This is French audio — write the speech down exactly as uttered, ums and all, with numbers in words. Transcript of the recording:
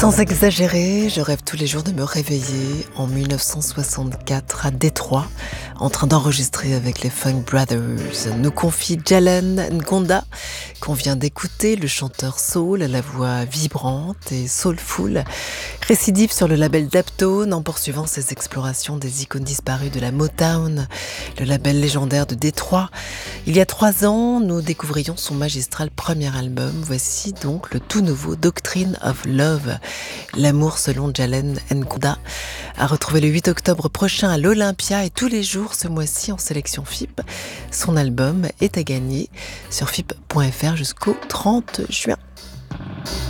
Sans exagérer, je rêve tous les jours de me réveiller en mille neuf cent soixante-quatre à Détroit, en train d'enregistrer avec les Funk Brothers. Nous confie Jalen Ngonda, qu'on vient d'écouter, le chanteur soul à la voix vibrante et soulful, récidive sur le label Daptone en poursuivant ses explorations des icônes disparues de la Motown, le label légendaire de Détroit. Il y a trois ans, nous découvrions son magistral premier album. Voici donc le tout nouveau Doctrine of Love. L'amour selon Jalen Ngonda, à retrouver le huit octobre prochain à l'Olympia et tous les jours ce mois-ci en sélection F I P. Son album est à gagner sur F I P point F R jusqu'au trente juin.